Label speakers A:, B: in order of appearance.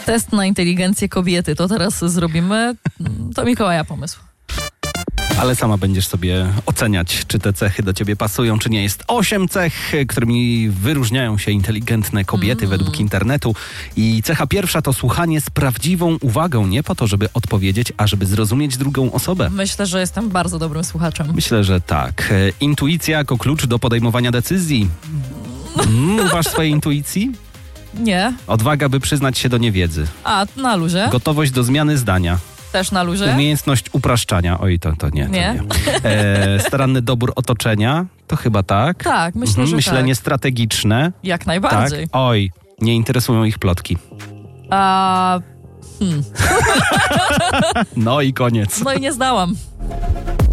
A: Test na inteligencję kobiety. To teraz zrobimy. To Mikołaja pomysł.
B: Ale sama będziesz sobie oceniać, czy te cechy do ciebie pasują, czy nie. Jest 8 cech, którymi wyróżniają się inteligentne kobiety według internetu. I cecha pierwsza to słuchanie z prawdziwą uwagą. Nie po to, żeby odpowiedzieć, a żeby zrozumieć drugą osobę.
A: Myślę, że jestem bardzo dobrym słuchaczem.
B: Myślę, że tak. Intuicja jako klucz do podejmowania decyzji. Ufasz swojej intuicji?
A: Nie.
B: Odwaga, by przyznać się do niewiedzy.
A: A, na luzie?
B: Gotowość do zmiany zdania.
A: Też na luzie?
B: Umiejętność upraszczania. Oj, to nie.
A: Nie?
B: Staranny dobór otoczenia. To chyba tak.
A: Tak, myślę, że
B: Myślenie
A: tak.
B: strategiczne.
A: Jak najbardziej.
B: Tak. Oj, nie interesują ich plotki.
A: A...
B: No i koniec.
A: No i nie zdałam.